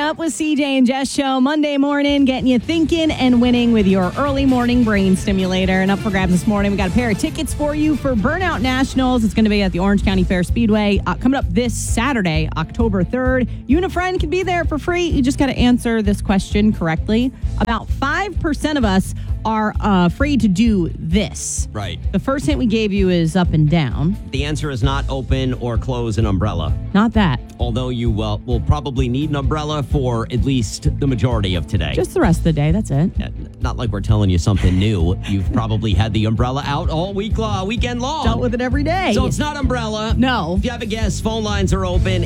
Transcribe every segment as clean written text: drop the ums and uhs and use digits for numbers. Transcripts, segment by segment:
Up with CJ and Jess show Monday morning, getting you thinking and winning with your early morning brain stimulator. And up for grabs this morning, we got a pair of tickets for you for Burnout Nationals. It's going to be at the Orange County Fair Speedway coming up this Saturday, October 3rd. You and a friend can be there for free. You just got to answer this question correctly. About 5% of us are afraid to do this. Right. The first hint we gave you is up and down. The answer is not open or close an umbrella. Not that. Although you will probably need an umbrella for at least the majority of today. Just the rest of the day. That's it. Not like we're telling you something new. You've probably had the umbrella out all weekend long. Dealt with it every day. So it's not umbrella. No. If you have a guess, phone lines are open.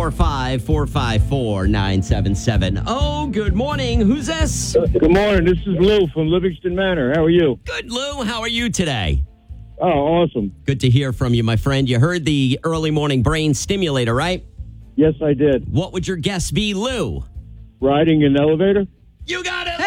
845-454-9770. Oh, good morning. Who's this? Good morning. This is Lou from Livingston Manor. How are you? Good, Lou. How are you today? Oh, awesome. Good to hear from you, my friend. You heard the early morning brain stimulator, right? Yes, I did. What would your guess be, Lou? Riding an elevator? You got it!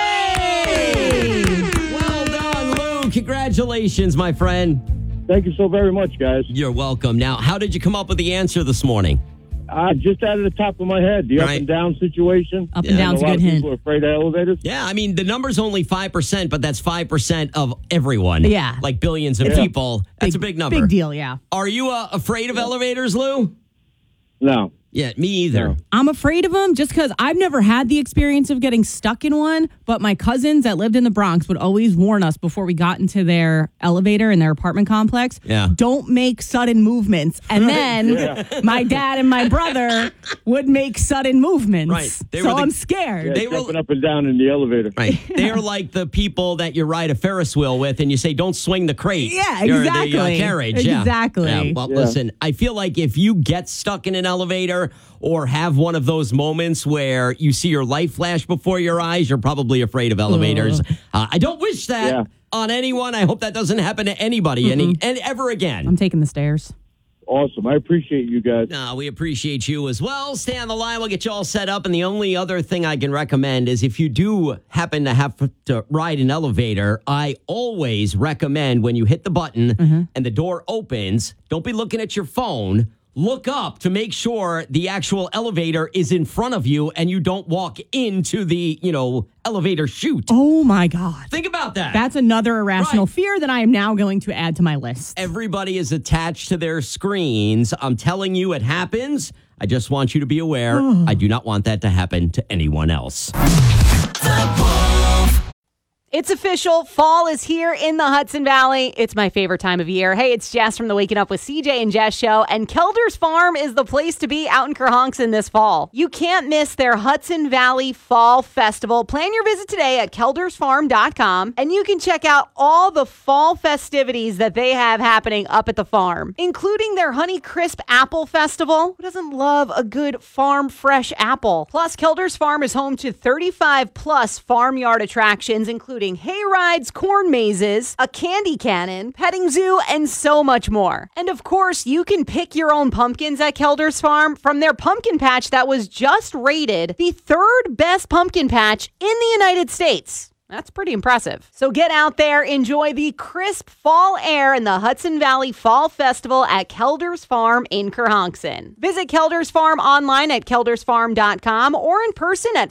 Hey! Well done, Lou. Congratulations, my friend. Thank you so very much, guys. You're welcome. Now, how did you come up with the answer this morning? Just out of the top of my head, the up and down situation. Up and down's a good hint. People are afraid of elevators. Yeah, I mean, the number's only 5%, but that's 5% of everyone. Yeah. Like billions of people. That's a big number. Big deal, yeah. Are you afraid of elevators, Lou? No. Yeah, me either. No. I'm afraid of them just because I've never had the experience of getting stuck in one, but my cousins that lived in the Bronx would always warn us before we got into their elevator in their apartment complex, don't make sudden movements. And then my dad and my brother would make sudden movements. Right. I'm scared. Yeah, They were jumping up and down in the elevator. Right. They're like the people that you ride a Ferris wheel with and you say, don't swing the crate. Yeah, Or exactly. the carriage. Exactly. Yeah. Well, listen, I feel like if you get stuck in an elevator or have one of those moments where you see your life flash before your eyes, you're probably afraid of elevators. I don't wish that on anyone. I hope that doesn't happen to anybody and ever again. I'm taking the stairs. Awesome. I appreciate you guys. No, we appreciate you as well. Stay on the line. We'll get you all set up. And the only other thing I can recommend is if you do happen to have to ride an elevator, I always recommend when you hit the button and the door opens, don't be looking at your phone. Look up to make sure the actual elevator is in front of you and you don't walk into the, elevator chute. Oh, my God. Think about that. That's another irrational fear that I am now going to add to my list. Everybody is attached to their screens. I'm telling you, it happens. I just want you to be aware. I do not want that to happen to anyone else. It's official. Fall is here in the Hudson Valley. It's my favorite time of year. Hey, it's Jess from the Waking Up with CJ and Jess show, and Kelders Farm is the place to be out in Kerhonkson this fall. You can't miss their Hudson Valley Fall Festival. Plan your visit today at keldersfarm.com, and you can check out all the fall festivities that they have happening up at the farm, including their Honey Crisp Apple Festival. Who doesn't love a good farm fresh apple? Plus, Kelders Farm is home to 35 plus farmyard attractions, including hay rides, corn mazes, a candy cannon, petting zoo, and so much more. And of course, you can pick your own pumpkins at Kelders Farm from their pumpkin patch that was just rated the third best pumpkin patch in the United States. That's pretty impressive. So get out there, enjoy the crisp fall air in the Hudson Valley Fall Festival at Kelders Farm in Kerhonkson. Visit Kelders Farm online at keldersfarm.com or in person at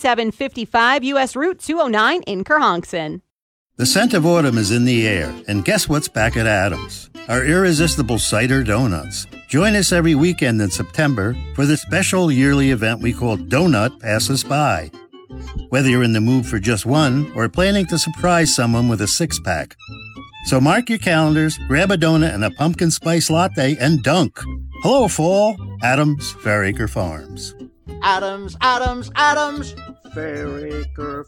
5755 U.S. Route 209 in Kerhonkson. The scent of autumn is in the air, and guess what's back at Adams? Our irresistible cider donuts. Join us every weekend in September for the special yearly event we call Donut Passes By. Whether you're in the mood for just one or planning to surprise someone with a six-pack. So mark your calendars, grab a donut and a pumpkin spice latte, and dunk. Hello, fall. Adams, Fairacre Farms. Adams, Adams, Adams, Fairacre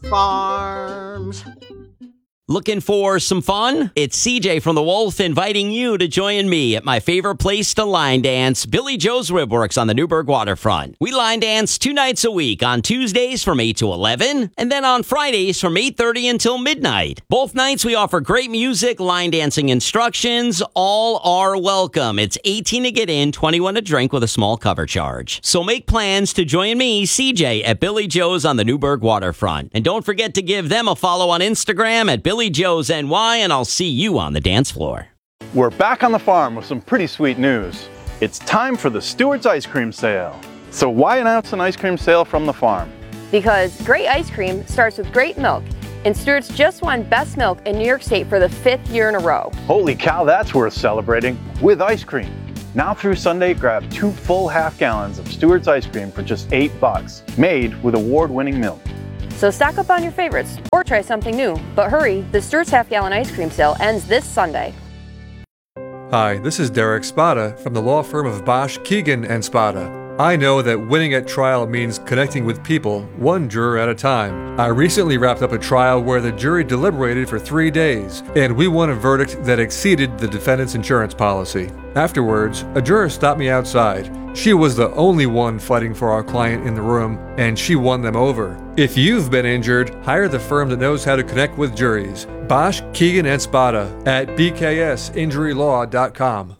Farms. Looking for some fun? It's CJ from The Wolf inviting you to join me at my favorite place to line dance, Billy Joe's Ribworks on the Newburgh waterfront. We line dance 2 nights a week, on Tuesdays from 8 to 11, and then on Fridays from 8:30 until midnight. Both nights we offer great music, line dancing instructions, all are welcome. It's 18 to get in, 21 to drink with a small cover charge. So make plans to join me, CJ, at Billy Joe's on the Newburgh waterfront. And don't forget to give them a follow on Instagram at Billy Joe's NY, and I'll see you on the dance floor. We're back on the farm with some pretty sweet news. It's time for the Stewart's Ice Cream Sale. So why announce an ice cream sale from the farm? because great ice cream starts with great milk. And Stewart's just won Best Milk in New York State for the 5th year in a row. Holy cow, that's worth celebrating with ice cream. Now through Sunday, grab 2 full half gallons of Stewart's ice cream for just $8, made with award-winning milk. So stock up on your favorites or try something new. But hurry, the Stewart's half-gallon ice cream sale ends this Sunday. Hi, this is Derek Spada from the law firm of Bosch, Keegan & Spada. I know that winning at trial means connecting with people, one juror at a time. I recently wrapped up a trial where the jury deliberated for 3 days, and we won a verdict that exceeded the defendant's insurance policy. Afterwards, a juror stopped me outside. She was the only one fighting for our client in the room, and she won them over. If you've been injured, hire the firm that knows how to connect with juries. Bosch, Keegan & Spada at bksinjurylaw.com.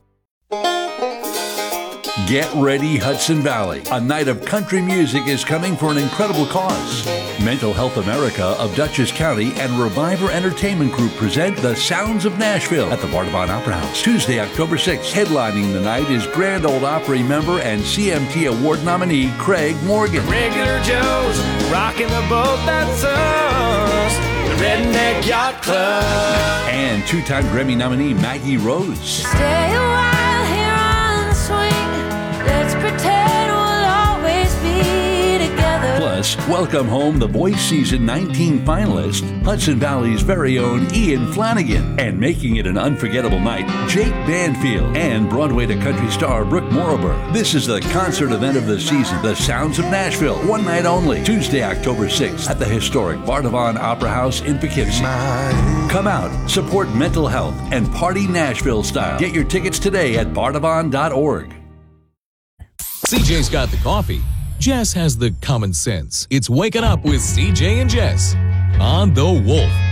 Get ready, Hudson Valley. A night of country music is coming for an incredible cause. Mental Health America of Dutchess County and Reviver Entertainment Group present The Sounds of Nashville at the Bardavon Opera House, Tuesday, October 6th. Headlining the night is Grand Ole Opry member and CMT Award nominee Craig Morgan. Regular Joe's rocking the boat that's us, the Redneck Yacht Club. And 2-time Grammy nominee Maggie Rose. Stay a while here on the swing. Let's pretend we'll always be together. Plus, welcome home the Voice Season 19 finalist, Hudson Valley's very own Ian Flanagan. And making it an unforgettable night, Jake Banfield and Broadway to country star Brooke Morriber. This is the concert event of the season, The Sounds of Nashville, one night only, Tuesday, October 6th at the historic Bardavon Opera House in Poughkeepsie. Come out, support mental health, and party Nashville style. Get your tickets today at bardavon.org. CJ's got the coffee. Jess has the common sense. It's Waking Up with CJ and Jess on The Wolf.